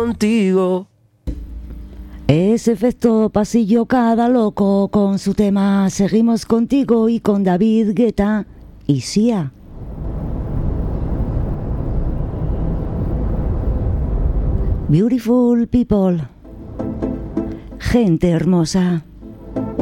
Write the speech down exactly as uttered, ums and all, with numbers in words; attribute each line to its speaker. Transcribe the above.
Speaker 1: contigo.
Speaker 2: Ese efecto pasillo cada loco con su tema Seguimos contigo y con David Guetta y Sia. Beautiful people. Gente hermosa.